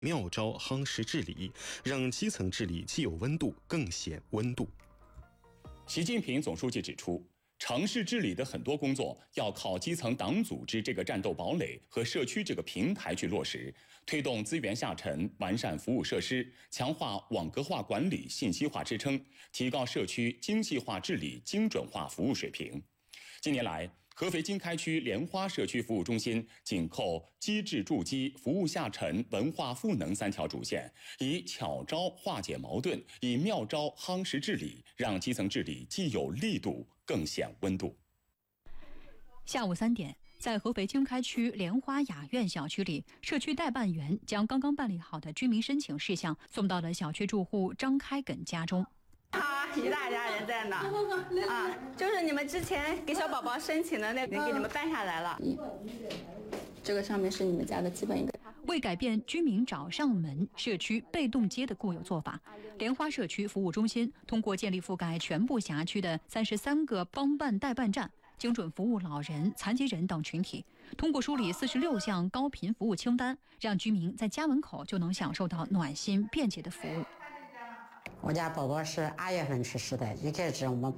妙招夯实治理，让基层治理既有温度，更显温度。 习近平总书记指出，城市治理的很多工作要靠基层党组织这个战斗堡垒和社区这个平台去落实，推动资源下沉，完善服务设施，强化网格化管理、信息化支撑，提高社区精细化治理、精准化服务水平。近年来，合肥经开区莲花社区服务中心紧扣机制筑基、服务下沉、文化赋能3条主线，以巧招化解矛盾，以妙招夯实治理，让基层治理既有力度，更显温度。 下午3点，在合肥经开区莲花雅苑小区里，社区代办员将刚刚办理好的居民申请事项送到了小区住户张开耿家中。 一大家人在呢，就是你们之前给小宝宝申请的那个，给你们办下来了。这个上面是你们家的基本一个。 为改变居民找上门、社区被动接的固有做法，莲花社区服务中心通过建立覆盖全部辖区的33个帮办代办站，精准服务老人、残疾人等群体。通过梳理46项高频服务清单，让居民在家门口就能享受到暖心便捷的服务。 我家宝宝是2月份去世的，一开始我们